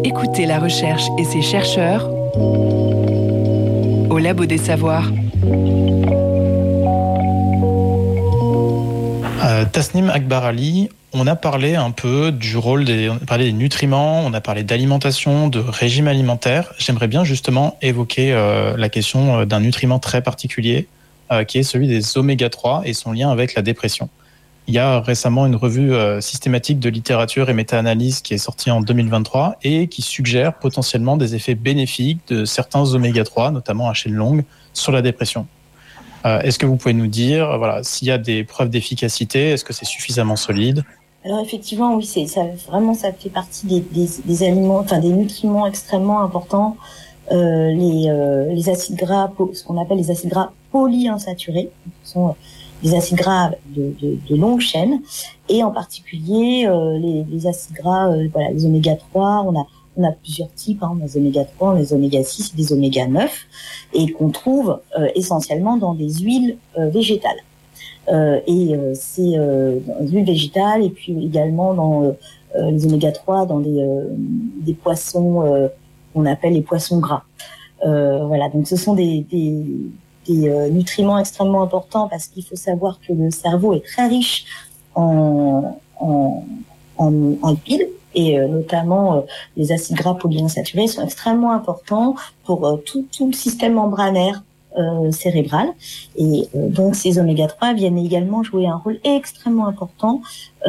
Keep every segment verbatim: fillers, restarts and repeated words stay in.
Écoutez la recherche et ses chercheurs au Labo des Savoirs. Euh, Tasnim Akbar Ali, on a parlé un peu du rôle des, on a parlé des nutriments, on a parlé d'alimentation, de régime alimentaire. J'aimerais bien justement évoquer euh, la question d'un nutriment très particulier, euh, qui est celui des oméga trois et son lien avec la dépression. Il y a récemment une revue euh, systématique de littérature et méta-analyse qui est sortie en deux mille vingt-trois et qui suggère potentiellement des effets bénéfiques de certains oméga trois, notamment à chaîne longue, sur la dépression. Euh, est-ce que vous pouvez nous dire, voilà, s'il y a des preuves d'efficacité, est-ce que c'est suffisamment solide ? Alors effectivement, oui, c'est ça. Vraiment, ça fait partie des, des, des aliments, enfin des nutriments extrêmement importants. Euh, les, euh, les acides gras, ce qu'on appelle les acides gras polyinsaturés, qui sont des acides gras de, de, de longue chaîne, et en particulier euh, les, les acides gras, euh, voilà, les oméga trois. On a on a plusieurs types, hein, on a les oméga trois, on a les oméga six et des oméga neuf, et qu'on trouve euh, essentiellement dans des huiles euh, végétales. Euh, et euh, c'est euh, dans les huiles végétales, et puis également dans euh, les oméga trois, dans des, euh, des poissons euh, qu'on appelle les poissons gras. Euh, voilà, donc ce sont des, des des euh, nutriments extrêmement importants, parce qu'il faut savoir que le cerveau est très riche en en en, en lipides, et euh, notamment euh, les acides gras polyinsaturés sont extrêmement importants pour euh, tout tout le système membranaire euh, cérébral, et euh, donc ces oméga trois viennent également jouer un rôle extrêmement important,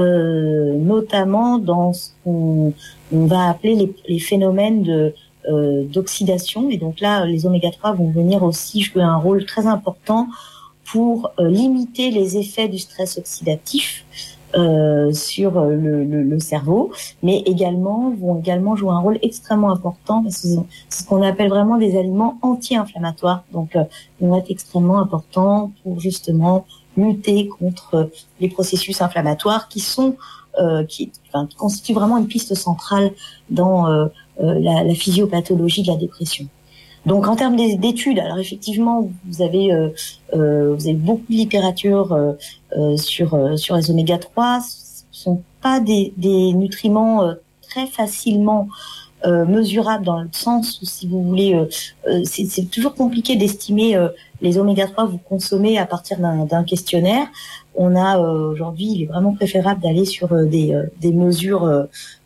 euh, notamment dans ce qu'on on va appeler les, les phénomènes de Euh, d'oxydation, et donc là les oméga trois vont venir aussi jouer un rôle très important pour euh, limiter les effets du stress oxydatif euh, sur le, le, le cerveau, mais également vont également jouer un rôle extrêmement important, parce que c'est ce qu'on appelle vraiment des aliments anti-inflammatoires, donc euh, ils vont être extrêmement importants pour justement lutter contre les processus inflammatoires qui sont euh, qui, enfin, qui constituent vraiment une piste centrale dans euh, Euh, la, la physiopathologie de la dépression. Donc en termes d'études, alors effectivement vous avez euh, euh, vous avez beaucoup de littérature euh, euh, sur euh, sur les oméga trois. Ce sont pas des, des nutriments euh, très facilement euh, mesurables, dans le sens où, si vous voulez, euh, euh, c'est, c'est toujours compliqué d'estimer euh, les oméga trois que vous consommez à partir d'un, d'un questionnaire. On a euh, aujourd'hui, il est vraiment préférable d'aller sur euh, des, euh, des mesures euh,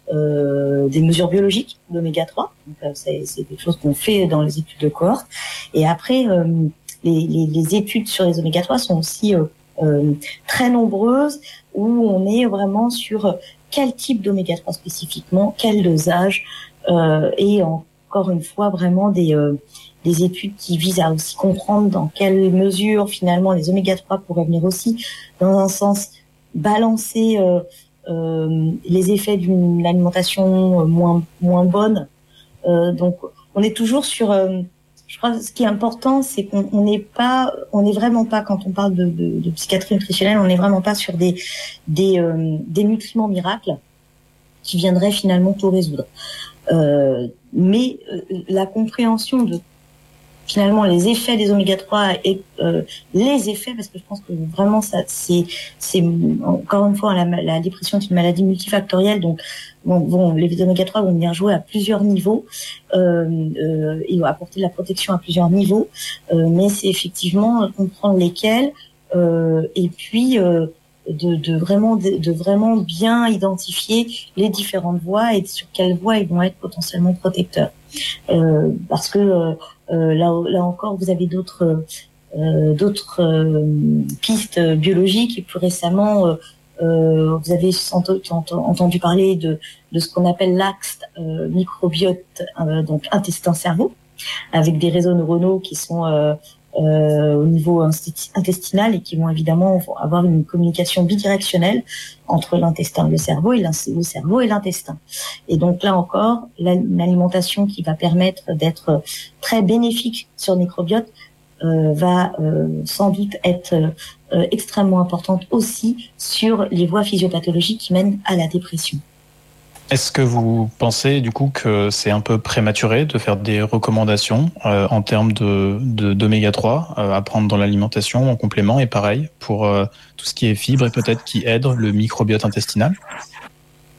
Euh, des mesures biologiques d'oméga trois. Donc, euh, c'est, c'est quelque chose qu'on fait dans les études de cohorte. Et après, euh, les, les, les études sur les oméga trois sont aussi euh, euh, très nombreuses, où on est vraiment sur quel type d'oméga trois spécifiquement, quel dosage, euh, et encore une fois vraiment des, euh, des études qui visent à aussi comprendre dans quelle mesure finalement les oméga trois pourraient venir aussi, dans un sens, balancer euh, Euh, les effets d'une alimentation moins moins bonne. Euh, donc on est toujours sur, euh, je crois que ce qui est important, c'est qu'on on n'est pas, on n'est vraiment pas, quand on parle de, de, de psychiatrie nutritionnelle, on n'est vraiment pas sur des des euh, des nutriments miracles qui viendraient finalement tout résoudre. Euh, mais euh, la compréhension de finalement les effets des oméga trois et euh, les effets, parce que je pense que vraiment ça c'est c'est encore une fois la, la dépression est une maladie multifactorielle, donc bon, bon les oméga trois vont venir jouer à plusieurs niveaux euh, euh, et apporter de la protection à plusieurs niveaux, euh, mais c'est effectivement comprendre lesquels euh, et puis euh, de, de vraiment de, de vraiment bien identifier les différentes voies et sur quelles voies ils vont être potentiellement protecteurs, euh, parce que euh, Euh, là, là encore, vous avez d'autres, euh, d'autres euh, pistes biologiques. Et plus récemment, euh, euh, vous avez entendu parler de, de ce qu'on appelle l'axe euh, microbiote, euh, donc intestin-cerveau, avec des réseaux neuronaux qui sont euh, euh, au niveau intestinal et qui vont évidemment avoir une communication bidirectionnelle entre l'intestin, le cerveau, et le cerveau et l'intestin. Et donc là encore, une alimentation qui va permettre d'être très bénéfique sur le microbiote euh, va euh, sans doute être euh, extrêmement importante aussi sur les voies physiopathologiques qui mènent à la dépression. Est-ce que vous pensez du coup que c'est un peu prématuré de faire des recommandations euh, en termes de, de, d'oméga trois euh, à prendre dans l'alimentation en complément, et pareil pour euh, tout ce qui est fibres et peut-être qui aide le microbiote intestinal ?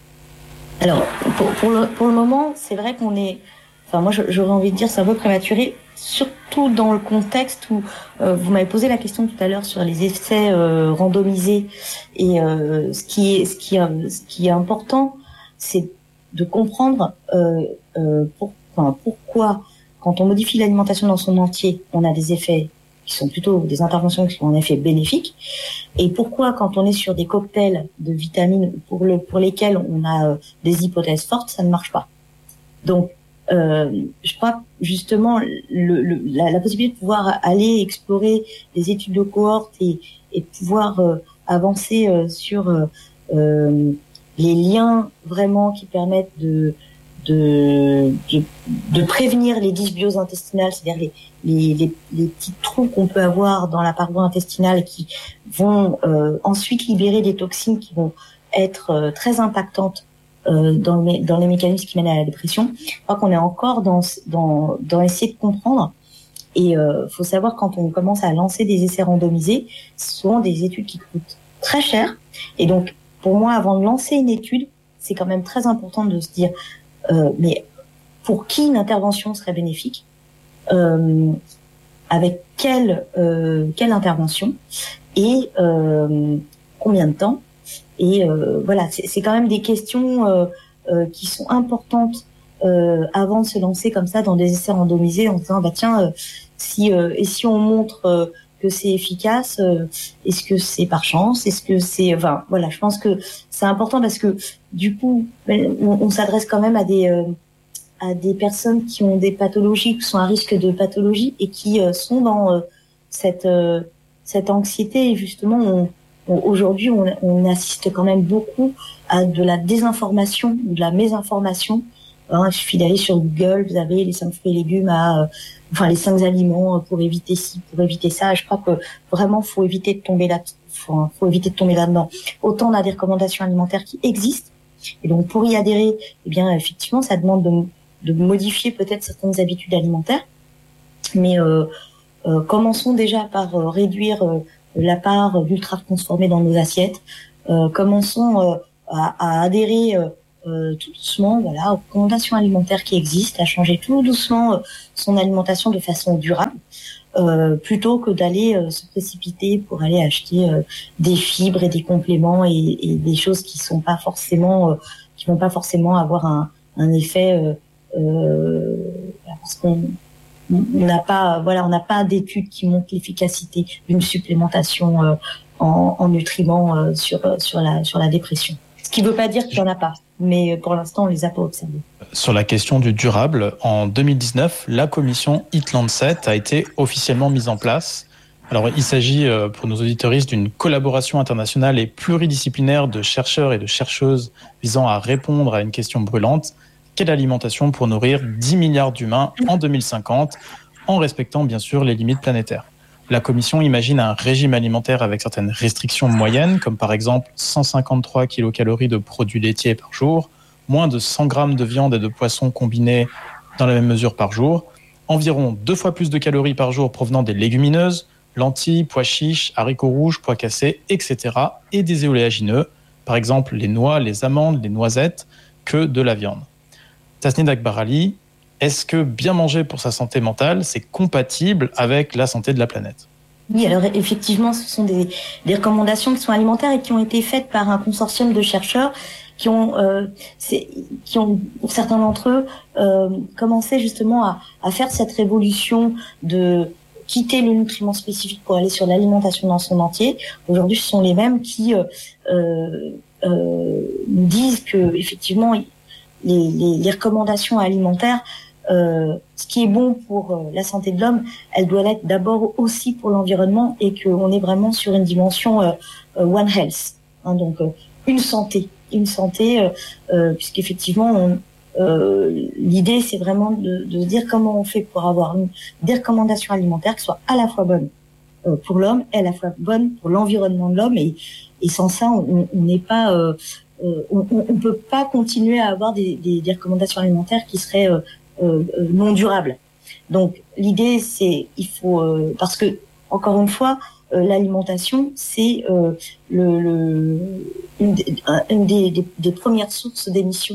Alors, pour, pour, le, pour le moment, c'est vrai qu'on est... Enfin, moi, j'aurais envie de dire, c'est un peu prématuré, surtout dans le contexte où euh, vous m'avez posé la question tout à l'heure sur les essais euh, randomisés. Et euh, ce, qui est, ce, qui est, ce qui est important, c'est de comprendre euh, euh, pour, enfin, pourquoi, quand on modifie l'alimentation dans son entier, on a des effets qui sont plutôt des interventions qui sont en effet bénéfiques, et pourquoi quand on est sur des cocktails de vitamines pour, le, pour lesquels on a euh, des hypothèses fortes, ça ne marche pas. Donc, euh, je crois justement le, le, la, la possibilité de pouvoir aller explorer des études de cohorte et, et pouvoir euh, avancer euh, sur euh, euh, les liens vraiment qui permettent de De, de, de prévenir les dysbioses intestinales, c'est-à-dire les, les, les, les petits trous qu'on peut avoir dans la paroi intestinale qui vont euh, ensuite libérer des toxines qui vont être euh, très impactantes euh, dans, les, dans les mécanismes qui mènent à la dépression. Je crois qu'on est encore dans, dans, dans essayer de comprendre. Et euh, faut savoir, quand on commence à lancer des essais randomisés, ce sont des études qui coûtent très cher. Et donc, pour moi, avant de lancer une étude, c'est quand même très important de se dire Euh, mais pour qui une intervention serait bénéfique, euh, avec quelle euh, quelle intervention et euh, combien de temps, et euh, voilà, c'est, c'est quand même des questions euh, euh, qui sont importantes euh, avant de se lancer comme ça dans des essais randomisés en disant bah tiens euh, si euh, et si on montre euh, que c'est efficace, euh, est-ce que c'est par chance, est-ce que c'est, enfin voilà, je pense que c'est important parce que du coup on, on s'adresse quand même à des euh, à des personnes qui ont des pathologies, qui sont à risque de pathologie et qui euh, sont dans euh, cette euh, cette anxiété, et justement on, on, aujourd'hui on, on assiste quand même beaucoup à de la désinformation ou de la mésinformation. Hein, il suffit d'aller sur Google, vous avez les cinq fruits et légumes à, euh, enfin les cinq aliments pour éviter ci, pour éviter ça. Je crois que vraiment faut éviter de tomber là, faut, faut éviter de tomber là-dedans. Autant on a des recommandations alimentaires qui existent, et donc pour y adhérer, eh bien effectivement ça demande de, de modifier peut-être certaines habitudes alimentaires, mais euh, euh, commençons déjà par euh, réduire euh, la part d'ultra transformés dans nos assiettes. Euh, commençons euh, à, à adhérer euh, Euh, tout doucement, voilà, aux recommandations alimentaires qui existent, à changer tout doucement euh, son alimentation de façon durable, euh, plutôt que d'aller euh, se précipiter pour aller acheter euh, des fibres et des compléments et, et des choses qui sont pas forcément, euh, qui vont pas forcément avoir un, un effet, euh, euh, parce qu'on on n'a pas, voilà, on n'a pas d'études qui montrent l'efficacité d'une supplémentation euh, en, en nutriments euh, sur sur la sur la dépression. Ce qui ne veut pas dire qu'il n'y en a pas, mais pour l'instant, on ne les a pas observés. Sur la question du durable, en deux mille dix-neuf, la commission Eat Lancet a été officiellement mise en place. Alors, il s'agit pour nos auditeuristes d'une collaboration internationale et pluridisciplinaire de chercheurs et de chercheuses visant à répondre à une question brûlante. Quelle alimentation pour nourrir dix milliards d'humains en deux mille cinquante, en respectant bien sûr les limites planétaires? La commission imagine un régime alimentaire avec certaines restrictions moyennes, comme par exemple cent cinquante-trois kilocalories de produits laitiers par jour, moins de cent grammes de viande et de poisson combinés dans la même mesure par jour, environ deux fois plus de calories par jour provenant des légumineuses, lentilles, pois chiches, haricots rouges, pois cassés, et cetera, et des oléagineux, par exemple les noix, les amandes, les noisettes, que de la viande. Tasnee Akbar Ali, est-ce que bien manger pour sa santé mentale, c'est compatible avec la santé de la planète? Oui, alors effectivement, ce sont des, des recommandations qui sont alimentaires et qui ont été faites par un consortium de chercheurs qui ont, euh, c'est, qui ont pour certains d'entre eux, euh, commencé justement à, à faire cette révolution de quitter le nutriment spécifique pour aller sur l'alimentation dans son entier. Aujourd'hui, ce sont les mêmes qui euh, euh, euh, nous disent que effectivement, les, les, les recommandations alimentaires, Euh, ce qui est bon pour euh, la santé de l'homme, elle doit l'être d'abord aussi pour l'environnement, et qu'on est vraiment sur une dimension euh, euh, One Health, hein, donc euh, une santé, une santé, euh, euh, puisqu'effectivement, on, euh, l'idée c'est vraiment de, de se dire comment on fait pour avoir une, des recommandations alimentaires qui soient à la fois bonnes euh, pour l'homme et à la fois bonnes pour l'environnement de l'homme, et, et sans ça, on n'est pas, euh, euh, on, on peut pas continuer à avoir des, des, des recommandations alimentaires qui seraient euh, Euh, non durable. Donc l'idée c'est il faut euh, parce que encore une fois euh, l'alimentation c'est euh, le, le une, des, une des, des, des premières sources d'émissions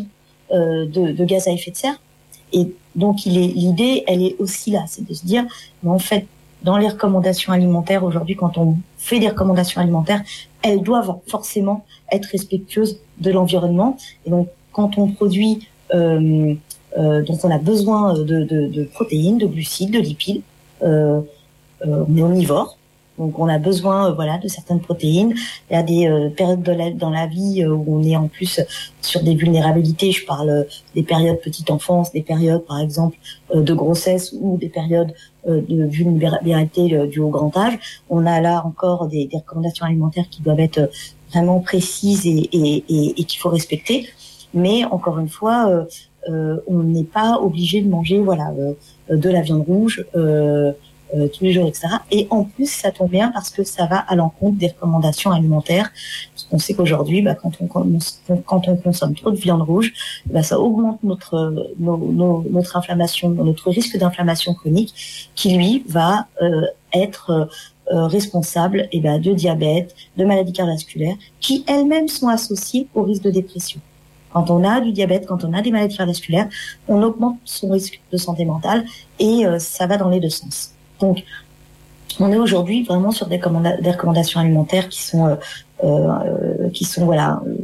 euh, de, de gaz à effet de serre. Et donc, il est, l'idée, elle est aussi là, c'est de se dire, mais en fait, dans les recommandations alimentaires, aujourd'hui, quand on fait des recommandations alimentaires, elles doivent forcément être respectueuses de l'environnement. Et donc, quand on produit, euh, euh, donc on a besoin de, de, de protéines, de glucides, de lipides, euh, euh, on est omnivore. Donc, on a besoin, euh, voilà, de certaines protéines. Il y a des euh, périodes de la, dans la vie euh, où on est en plus sur des vulnérabilités. Je parle euh, des périodes petite enfance, des périodes, par exemple, euh, de grossesse ou des périodes euh, de vulnérabilité euh, due au grand âge. On a là encore des, des recommandations alimentaires qui doivent être vraiment précises et, et, et, et qu'il faut respecter. Mais encore une fois, euh, euh, on n'est pas obligé de manger, voilà, euh, de la viande rouge. Euh, Euh, tous les jours, et cetera. Et en plus, ça tombe bien parce que ça va à l'encontre des recommandations alimentaires. Parce qu'on sait qu'aujourd'hui, bah, quand on quand on consomme trop de viande rouge, bah, ça augmente notre nos, nos, notre inflammation, notre risque d'inflammation chronique, qui lui va euh, être euh, responsable et bah, de diabète, de maladies cardiovasculaires, qui elles-mêmes sont associées au risque de dépression. Quand on a du diabète, quand on a des maladies cardiovasculaires, on augmente son risque de santé mentale et euh, ça va dans les deux sens. Donc, on est aujourd'hui vraiment sur des, commanda- des recommandations alimentaires qui sont, euh, euh, qui sont voilà, euh,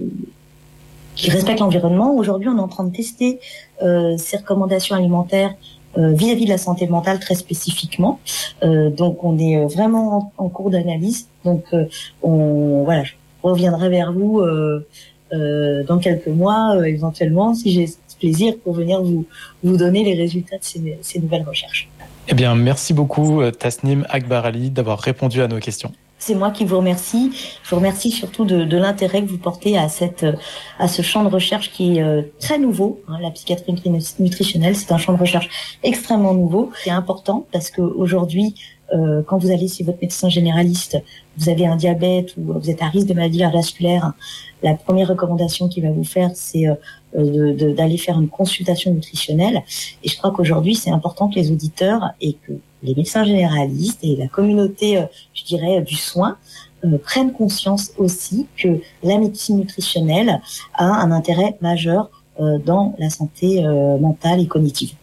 qui respectent l'environnement. Aujourd'hui, on est en train de tester euh, ces recommandations alimentaires euh, vis-à-vis de la santé mentale très spécifiquement. Euh, donc, on est vraiment en, en cours d'analyse. Donc, euh, on voilà, je reviendrai vers vous euh, euh, dans quelques mois, euh, éventuellement, si j'ai plaisir pour venir vous vous donner les résultats de ces, ces nouvelles recherches. Eh bien, merci beaucoup Tasnim Akbarali d'avoir répondu à nos questions. C'est moi qui vous remercie. Je vous remercie surtout de, de l'intérêt que vous portez à cette, à ce champ de recherche qui est euh, très nouveau. Hein, la psychiatrie nutritionnelle, c'est un champ de recherche extrêmement nouveau. C'est important parce que aujourd'hui, euh, quand vous allez chez votre médecin généraliste, vous avez un diabète ou vous êtes à risque de maladie cardiovasculaire, la première recommandation qu'il va vous faire, c'est euh, de, de, d'aller faire une consultation nutritionnelle. Et je crois qu'aujourd'hui, c'est important que les auditeurs et que les médecins généralistes et la communauté, euh, je dirais, du soin, euh, prennent conscience aussi que la médecine nutritionnelle a un intérêt majeur euh, dans la santé euh, mentale et cognitive.